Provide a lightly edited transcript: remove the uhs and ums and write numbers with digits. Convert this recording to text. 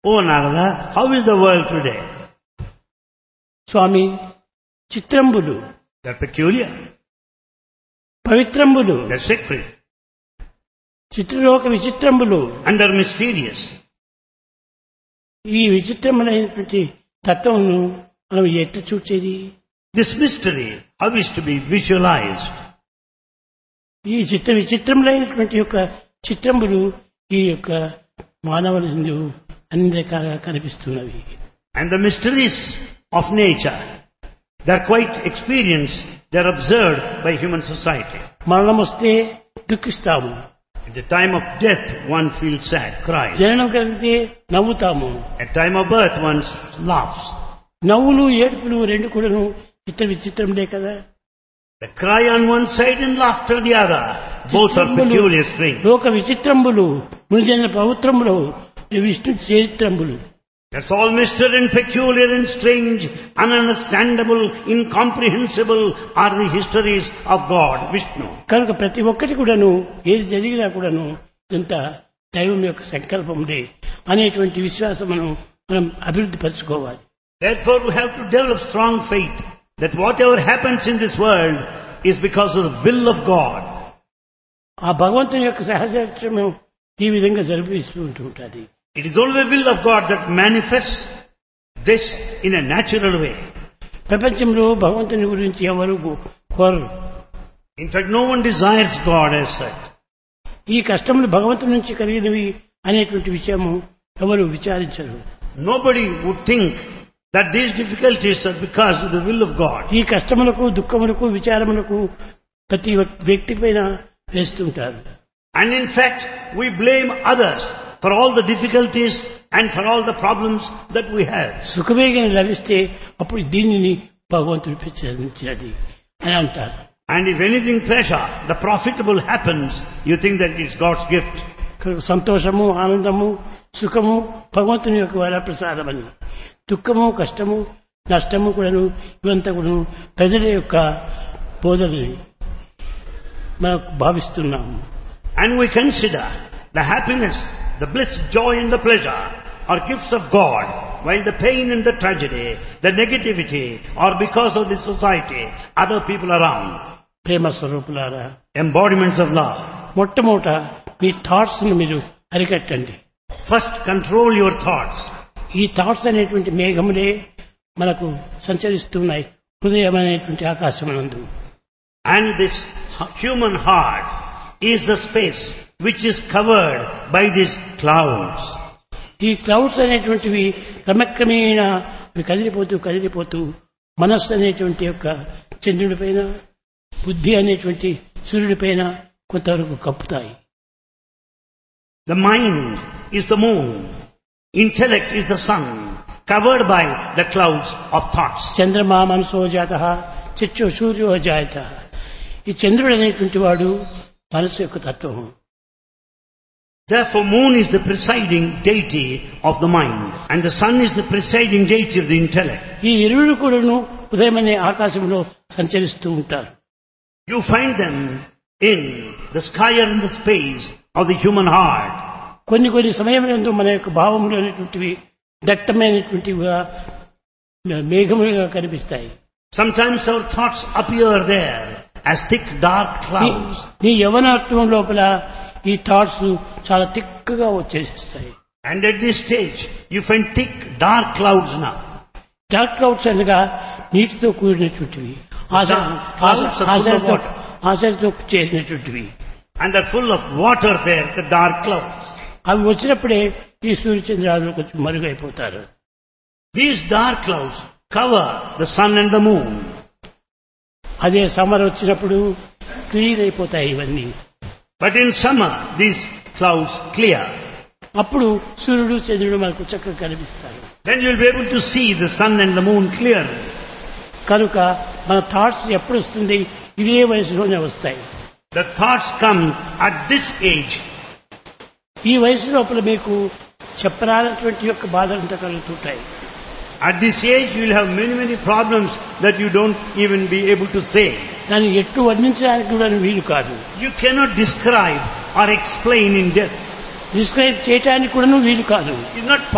Oh Narada, how is the world today? Swamy చిత్రంబులు, They're peculiar, పవిత్రంబులు, they're sacred, చిత్రలోక విచిత్రంబులు. and they're mysterious. ఈ విచిత్రమైనటువంటి తత్వమును మనం ఎట్లా చూచేది? This mystery, how is to be visualized? ఈ విచిత్రములైనటువంటి యొక్క చిత్రంబులు ఈ యొక్క మానవులు అన్ని రకాలుగా కనిపిస్తున్నవి. And the mysteries of nature, they're quite experienced, they're observed by human society. మరణం వస్తే దుఃఖిస్తాము, At the time of death, one feels sad, cries. జననం కలిగితే నవ్వుతాము. At time of birth, one laughs. నవ్వులు ఏడుపులు రెండు కూడాను విచిత్రములే కదా. The cry on one side and laughter the other. Both are peculiar strange. లోక విచిత్రంబులు, మునిజన పవిత్రములు, Vishnu చరిత్రంబులు. That's all mystery and peculiar and strange, ununderstandable, incomprehensible are the histories of God, Vishnu. కనుక ప్రతి ఒక్కటి కూడాను ఏది జరిగినా కూడాను ఇంత దైవం యొక్క సంకల్పములే అనేటువంటి విశ్వాసమును మనం అభివృద్ధి పరచుకోవాలి. Therefore we have to develop strong faith that whatever happens in this world is because of the will of God. ఆ భగవంతుని యొక్క సహచర్యము ఈ విధంగా జరిపిస్తూ ఉంటుంది. It is only the will of God that manifests this in a natural way. ప్రపంచంలో భగవంతుని గురించి ఎవరు కోరరు. In fact, no one desires God as such. ఈ కష్టములు భగవంతుని నుంచి కలిగినవి అనేటువంటి విషయము ఎవరు విచారించరు. Nobody would think that these difficulties are because of the will of God. ఈ కష్టములకు దుఃఖములకు విచారములకు ప్రతి వ్యక్తి పైన వేస్తుంటారు. And in fact, we blame others for all the difficulties and for all the problems that we have. సుఖవేగని లభిస్తే అప్పుడు దీనిని భగవంతుడు ప్రసాదించినది అని అంటారు. And if anything pleasure, the profitable happens, you think that it's God's gift. సంతోషము, ఆనందము, సుఖము భగవంతుని యొక్క వరప్రసాదమని, దుఃఖము, కష్టము, నష్టము కూడాను ఇవంతా కూడాను ప్రజల యొక్క బోధనని మనం భావిస్తున్నాము. And we consider the happiness, the bliss, joy and the pleasure are gifts of God, while the pain and the tragedy, the negativity are because of this society, other people around. ప్రేమ స్వరూపులారా, Embodiments of love. మొట్టమొదట మీ thoughts ను మీరు అరికట్టండి. First control your thoughts. ఈ thoughts అనేటువంటి మేఘములే మనకు సంచరిస్తున్నాయి హృదయం అనేటువంటి ఆకాశమనందు. And this human heart is the space which is covered by these clouds. ఈ క్లౌడ్స్ అనేటువంటివి క్రమక్రమేణా కదిలిపోతూ మనస్సు అనేటువంటి యొక్క చంద్రుడి పైన, బుద్ధి అనేటువంటి సూర్యుడి పైన కొంతవరకు కప్పుతాయి. The mind is the moon. Intellect is the sun, covered by the clouds of thoughts. చంద్రమా మనసో జాతః చక్షు సూర్యో జాయతః. ఈ చంద్రుడు అనేటువంటి వాడు మనసు యొక్క తత్వము. Therefore, moon is the presiding deity of the mind, and the sun is the presiding deity of the intellect. ఈ ఇరువురు కూడాను ఉదయం అనే ఆకాశంలో సంచరిస్తూ ఉంటారు. You find them in the sky or in the space of the human heart. కొన్ని సమయంలో మన యొక్క భావములు అనేటువంటివి దట్టమైనటువంటివిగా మేఘములుగా కనిపిస్తాయి. Sometimes our thoughts appear there as thick dark clouds. నీ యవనత్వం లోపల ఈ థాట్స్ చాలా థిక్గా వచ్చేస్తాయి. And at this stage, you find thick dark clouds now. Dark clouds అనగా నీటితో కూడినటువంటివి, ఆశలతో చేసినటువంటివి. And they're full of water there, the dark clouds. అవి వచ్చినప్పుడే ఈ సూర్యచంద్రాలు కొంచెం మరుగైపోతారు. These dark clouds cover the sun and the moon. అదే సమ్మర్ వచ్చినప్పుడు clean అయిపోతాయి ఇవన్నీ. But in summer, these clouds clear. అప్పుడు సూర్యుడు చంద్రుడు మనకు చక్కగా కనిపిస్తారు. Then you'll be able to see the sun and the moon clearly. కనుక మన థాట్స్ ఎప్పుడు వస్తుంది? ఇదే వయసులోనే వస్తాయి. The thoughts come at this age. ఈ వయసు లోపల మీకు చెప్పరానటువంటి యొక్క బాధలంతా కలుగుతుంటాయి. At this age, you will have many problems that you don't even be able to say. దాన్ని ఎట్టు వర్ణించడానికి కూడా వీలు కాదు. You cannot describe or explain in depth. Describe చేయడానికి కూడా వీలు కాదు. It's not